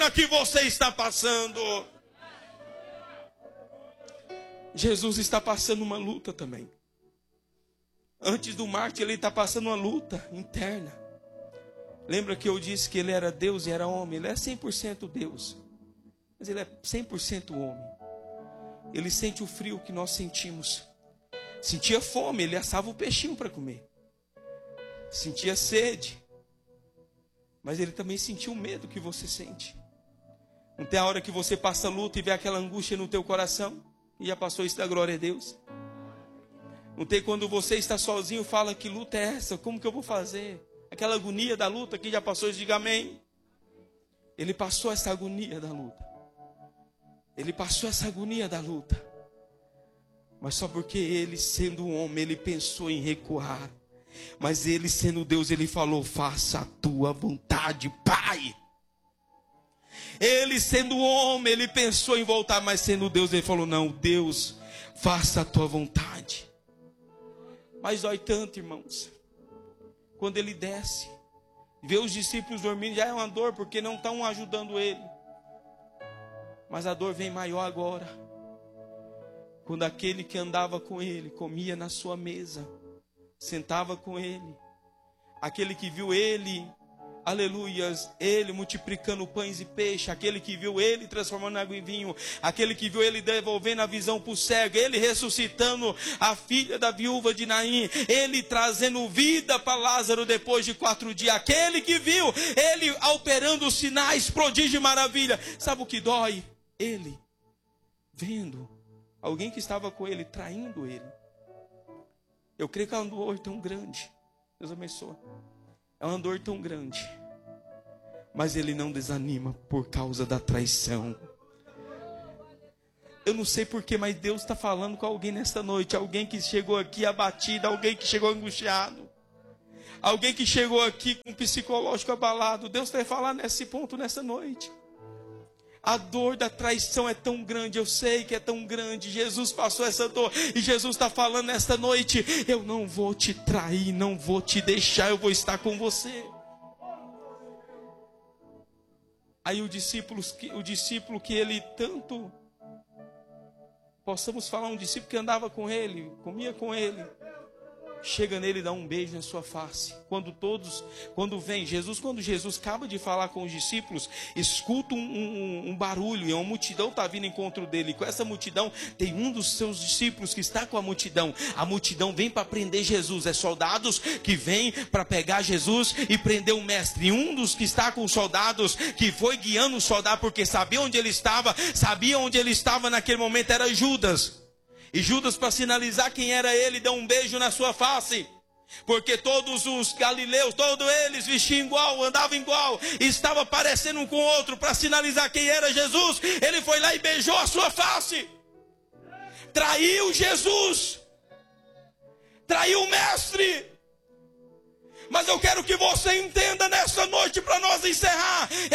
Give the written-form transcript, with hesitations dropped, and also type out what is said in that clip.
que você está passando. Jesus está passando uma luta também. Antes do mártir, ele está passando uma luta interna. Lembra que eu disse que ele era Deus e era homem? Ele é 100% Deus, mas ele é 100% homem. Ele sente o frio que nós sentimos. Sentia fome, ele assava o peixinho para comer. Sentia sede, mas ele também sentia o medo que você sente. Não tem a hora que você passa luta e vê aquela angústia no teu coração? E já passou isso da glória a Deus? Não tem quando você está sozinho e fala: que luta é essa? Como que eu vou fazer? Aquela agonia da luta que já passou, diga amém. Ele passou essa agonia da luta. Ele passou essa agonia da luta. Mas só porque ele, sendo um homem, ele pensou em recuar. Mas ele, sendo Deus, ele falou: faça a tua vontade, Pai. Ele, sendo homem, ele pensou em voltar. Mas sendo Deus, ele falou: não, Deus, faça a tua vontade. Mas dói tanto, irmãos. Quando ele desce, vê os discípulos dormindo, já é uma dor, porque não estão ajudando ele. Mas a dor vem maior agora, quando aquele que andava com ele, comia na sua mesa, sentava com ele, aquele que viu ele, aleluias, ele multiplicando pães e peixe, aquele que viu ele transformando água em vinho, aquele que viu ele devolvendo a visão para o cego, ele ressuscitando a filha da viúva de Naim, ele trazendo vida para Lázaro depois de 4 dias, aquele que viu ele operando os sinais, prodígio e maravilha. Sabe o que dói? Ele vendo alguém que estava com ele traindo ele. Eu creio que é uma dor tão grande. Deus abençoe. É uma dor tão grande. Mas ele não desanima por causa da traição. Eu não sei porquê, mas Deus está falando com alguém nesta noite. Alguém que chegou aqui abatido, alguém que chegou angustiado, alguém que chegou aqui com o psicológico abalado. Deus vai falar nesse ponto nessa noite. A dor da traição é tão grande, eu sei que é tão grande. Jesus passou essa dor e Jesus está falando nesta noite: eu não vou te trair, não vou te deixar, eu vou estar com você. Aí o discípulo que ele tanto, possamos falar, um discípulo que andava com ele, comia com ele, chega nele e dá um beijo na sua face. Quando Jesus acaba de falar com os discípulos, escuta um barulho, e uma multidão está vindo em encontro dele. E com essa multidão tem um dos seus discípulos que está com a multidão. A multidão vem para prender Jesus. É soldados que vêm para pegar Jesus e prender o mestre. E um dos que está com os soldados, que foi guiando o soldado, porque sabia onde ele estava naquele momento, era Judas. E Judas, para sinalizar quem era ele, deu um beijo na sua face. Porque todos os galileus, todos eles vestiam igual, andavam igual, estavam parecendo um com o outro, para sinalizar quem era Jesus. Ele foi lá e beijou a sua face. Traiu Jesus. Traiu o mestre. Mas eu quero que você entenda nessa noite, para nós encerrar.